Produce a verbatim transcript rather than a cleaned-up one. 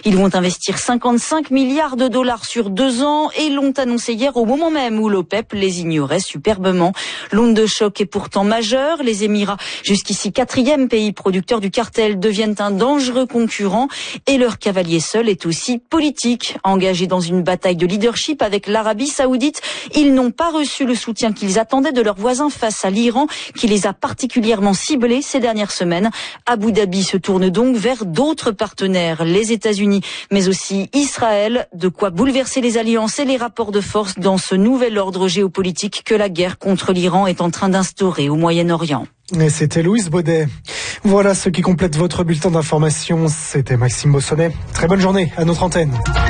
Ils vont investir cinquante-cinq milliards de dollars sur deux ans et l'ont annoncé hier au moment même où l'OPEP les ignorait superbement. L'onde de choc est pourtant majeure. Les Émirats, jusqu'ici quatrième pays producteur du cartel, deviennent un dangereux concurrent et leur cavalier seul est aussi politique. Engagés dans une bataille de leadership avec l'Arabie Saoudite, ils n'ont pas reçu le soutien qu'ils attendaient de leurs voisins face à l'Iran qui les a particulièrement ciblés ces dernières semaines. Abu Dhabi se tourne donc vers d'autres partenaires, les États-Unis, mais aussi Israël, de quoi bouleverser les alliances et les rapports de force dans ce nouvel ordre géopolitique que la guerre contre l'Iran est en train d'instaurer au Moyen-Orient. Et c'était Louise Baudet. Voilà ce qui complète votre bulletin d'information. C'était Maxime Bossonnet. Très bonne journée à notre antenne.